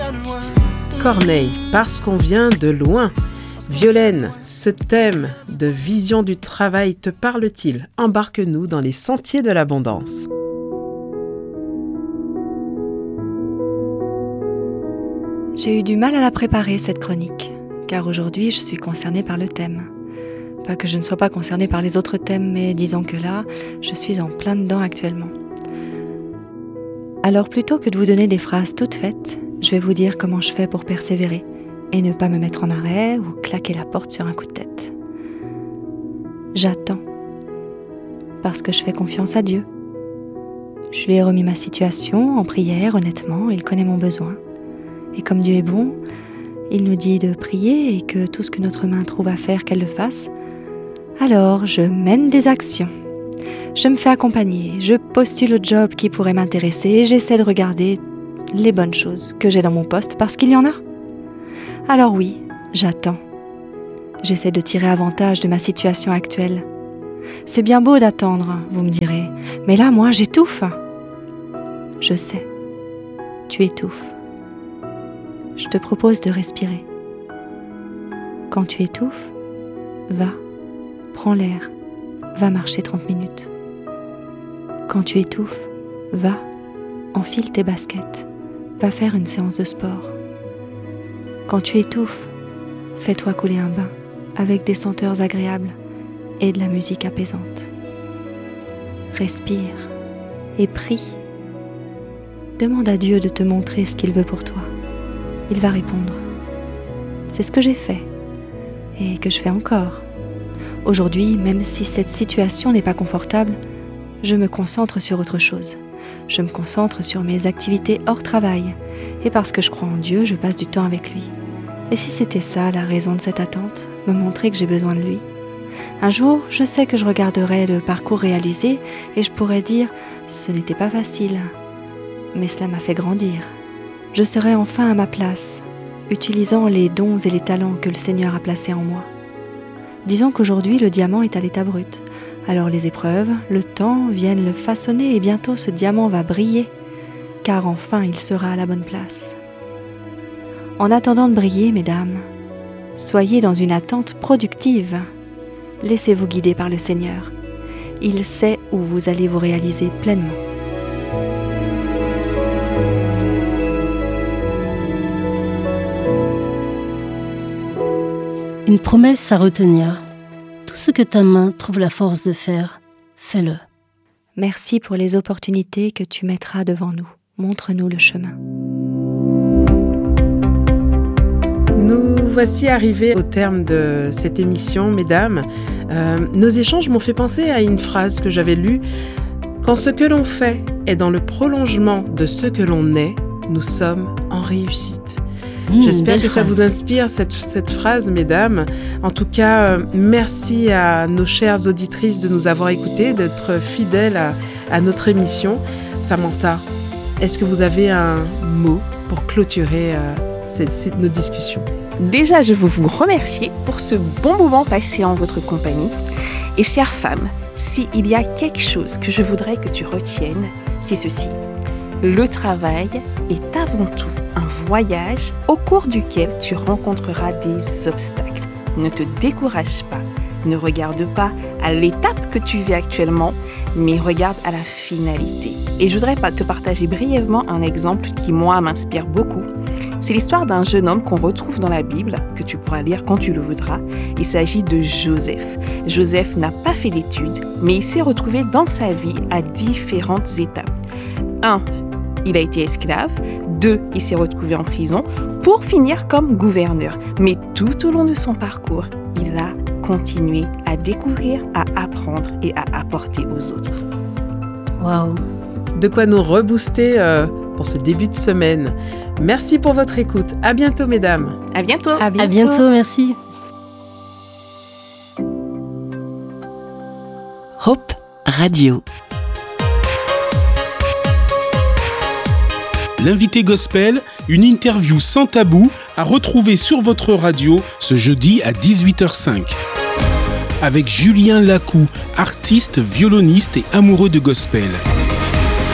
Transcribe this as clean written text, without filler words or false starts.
Corneille, parce qu'on vient de loin. Violaine, ce thème de vision du travail te parle-t-il ? Embarque-nous dans les sentiers de l'abondance. J'ai eu du mal à la préparer, cette chronique, car aujourd'hui je suis concernée par le thème. Pas que je ne sois pas concernée par les autres thèmes, mais disons que là, je suis en plein dedans actuellement. Alors plutôt que de vous donner des phrases toutes faites, je vais vous dire comment je fais pour persévérer et ne pas me mettre en arrêt ou claquer la porte sur un coup de tête. J'attends, parce que je fais confiance à Dieu. Je lui ai remis ma situation en prière, honnêtement, il connaît mon besoin. Et comme Dieu est bon, il nous dit de prier et que tout ce que notre main trouve à faire, qu'elle le fasse. Alors, je mène des actions. Je me fais accompagner, je postule au job qui pourrait m'intéresser et j'essaie de regarder les bonnes choses que j'ai dans mon poste parce qu'il y en a. Alors oui, j'attends. J'essaie de tirer avantage de ma situation actuelle. C'est bien beau d'attendre, vous me direz, mais là, moi, j'étouffe. Je sais, tu étouffes. Je te propose de respirer. Quand tu étouffes, va, prends l'air, va marcher 30 minutes. Quand tu étouffes, va, enfile tes baskets, va faire une séance de sport. Quand tu étouffes, fais-toi couler un bain avec des senteurs agréables et de la musique apaisante. Respire et prie. Demande à Dieu de te montrer ce qu'il veut pour toi. Il va répondre. C'est ce que j'ai fait et que je fais encore. Aujourd'hui, même si cette situation n'est pas confortable, je me concentre sur autre chose. Je me concentre sur mes activités hors travail. Et parce que je crois en Dieu, je passe du temps avec lui. Et si c'était ça la raison de cette attente, me montrer que j'ai besoin de lui? Un jour, je sais que je regarderai le parcours réalisé et je pourrais dire « ce n'était pas facile ». Mais cela m'a fait grandir. Je serai enfin à ma place, utilisant les dons et les talents que le Seigneur a placés en moi. Disons qu'aujourd'hui, le diamant est à l'état brut. Alors les épreuves, le temps viennent le façonner et bientôt ce diamant va briller, car enfin il sera à la bonne place. En attendant de briller, mesdames, soyez dans une attente productive. Laissez-vous guider par le Seigneur. Il sait où vous allez vous réaliser pleinement. Une promesse à retenir. Tout ce que ta main trouve la force de faire, fais-le. Merci pour les opportunités que tu mettras devant nous. Montre-nous le chemin. Nous voici arrivés au terme de cette émission, mesdames. Nos échanges m'ont fait penser à une phrase que j'avais lue. Quand ce que l'on fait est dans le prolongement de ce que l'on est, nous sommes en réussite. J'espère que ça vous inspire, cette phrase, mesdames. En tout cas, merci à nos chères auditrices de nous avoir écoutées, d'être fidèles à notre émission. Samantha, est-ce que vous avez un mot pour clôturer nos discussions ? Déjà, je veux vous remercier pour ce bon moment passé en votre compagnie. Et chère femme, s'il y a quelque chose que je voudrais que tu retiennes, c'est ceci. Le travail est avant tout un voyage au cours duquel tu rencontreras des obstacles. Ne te décourage pas, ne regarde pas à l'étape que tu vis actuellement, mais regarde à la finalité. Et je voudrais te partager brièvement un exemple qui, moi, m'inspire beaucoup. C'est l'histoire d'un jeune homme qu'on retrouve dans la Bible, que tu pourras lire quand tu le voudras. Il s'agit de Joseph. Joseph n'a pas fait d'études, mais il s'est retrouvé dans sa vie à différentes étapes. 1. Il a été esclave. 2. Il s'est retrouvé en prison pour finir comme gouverneur. Mais tout au long de son parcours, il a continué à découvrir, à apprendre et à apporter aux autres. Waouh! De quoi nous rebooster pour ce début de semaine. Merci pour votre écoute. À bientôt, mesdames. À bientôt. À bientôt, merci. Hope Radio. L'invité gospel, une interview sans tabou à retrouver sur votre radio ce jeudi à 18h05. Avec Julien Lacou, artiste, violoniste et amoureux de gospel.